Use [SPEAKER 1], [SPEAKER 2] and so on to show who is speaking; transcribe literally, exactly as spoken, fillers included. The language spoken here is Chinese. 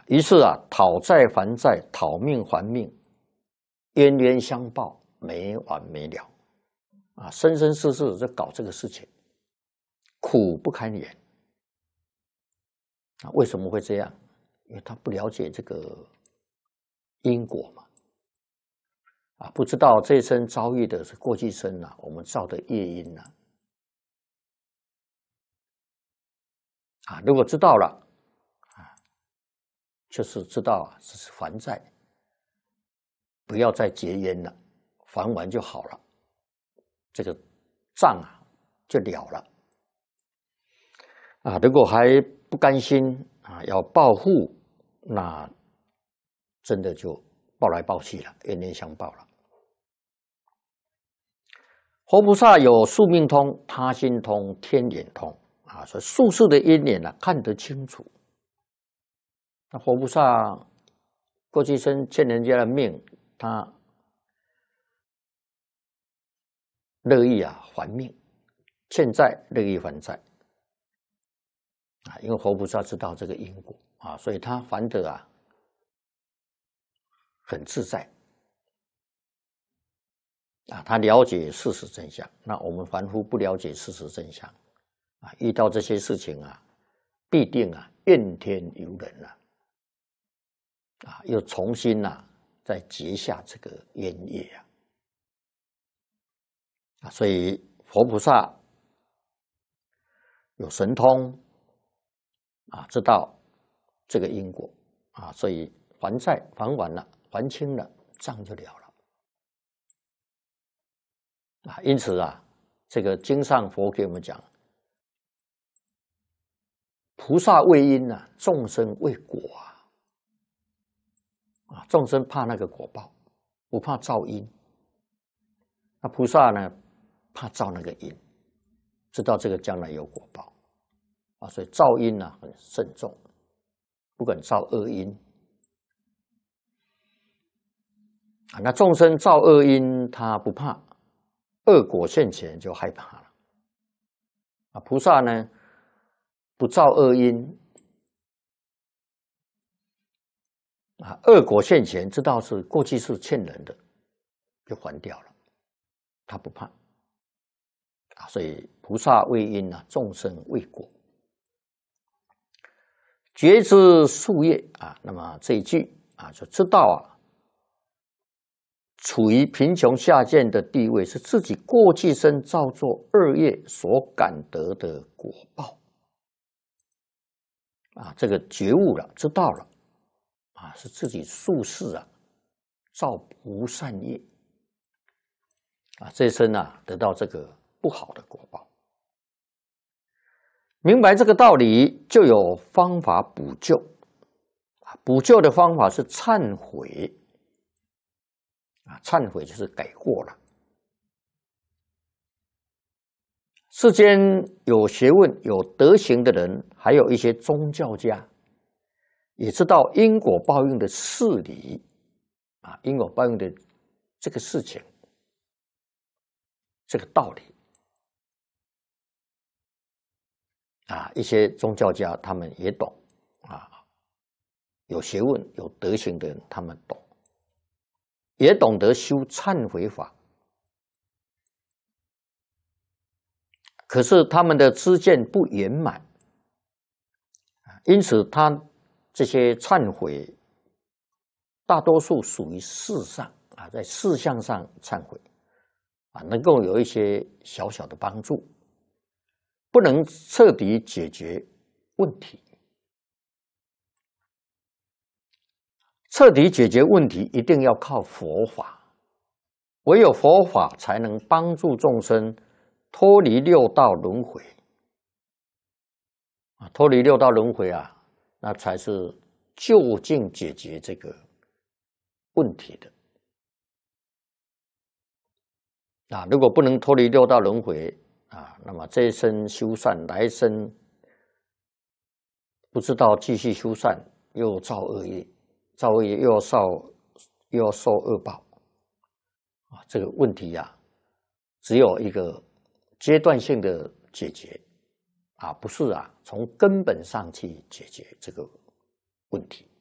[SPEAKER 1] 于是啊，讨债还债，讨命还命，冤冤相报，没完没了啊！生生世世就搞这个事情，苦不堪言啊！为什么会这样？因为他不了解这个因果嘛，啊，不知道这一生遭遇的是过去生啊，我们造的业因啊，啊，如果知道了，啊，就是知道啊，这是还债，不要再结冤了，还完就好了，这个账啊就了了。啊，如果还不甘心啊，要报复，那真的就报来报去了，冤冤相报了。活菩萨有宿命通、他心通、天眼通啊，所以术士的因缘啊看得清楚。那活菩萨过去生欠人家的命，他乐意啊还命，欠债乐意还债啊，因为活菩萨知道这个因果啊，所以他还得啊很自在啊，他了解事实真相。那我们凡夫不了解事实真相啊，遇到这些事情啊，必定啊怨天尤人啊，啊又重新啊再结下这个冤业啊，啊，所以佛菩萨有神通啊，知道这个因果啊，所以还债还完了，还清了，账就了了。啊，因此啊，这个经上佛给我们讲，菩萨为因啊，众生为果啊，啊，众生怕那个果报，不怕造因。那菩萨呢，怕造那个因，知道这个将来有果报啊，所以造因啊很慎重，不敢造恶因啊。那众生造恶因，他不怕。恶果现前就害怕了啊！菩萨呢，不造恶因啊，恶果现前，知道是过去是欠人的，就还掉了，他不怕啊。所以菩萨为因啊，众生为果，觉知树叶啊。那么这一句啊，就知道啊。处于贫穷下贱的地位，是自己过去生造作恶业所感得的果报啊！这个觉悟了，知道了啊，是自己宿世啊造不善业啊，这一生啊得到这个不好的果报。明白这个道理，就有方法补救啊！补救的方法是忏悔。啊，忏悔就是改过了。世间有学问、有德行的人，还有一些宗教家，也知道因果报应的事理啊，因果报应的这个事情，这个道理啊，一些宗教家他们也懂啊，有学问、有德行的人，他们懂。也懂得修忏悔法，可是他们的知见不圆满，因此他这些忏悔大多数属于事上啊，在事项上忏悔啊，能够有一些小小的帮助，不能彻底解决问题。彻底解决问题，一定要靠佛法，唯有佛法才能帮助众生脱离六道轮回啊！脱离六道轮回啊，那才是究竟解决这个问题的啊！如果不能脱离六道轮回啊，那么这一生修善，来生不知道继续修善，又造恶业。造恶业又要受又要受恶报啊！这个问题呀、啊，只有一个阶段性的解决啊，不是啊，从根本上去解决这个问题。